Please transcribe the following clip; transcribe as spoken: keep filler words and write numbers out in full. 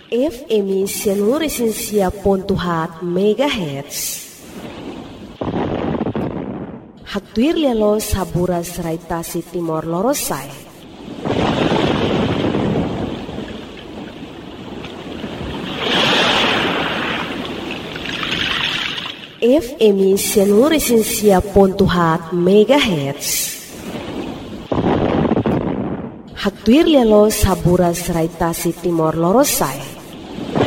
F M Seluruh ponto hat megahertz. Hatuir lelo saburas raitasi Timor Lorosai. F M Seluruh ponto hat megahertz. Hatuir lelo saburas raitasi Timor Lorosai.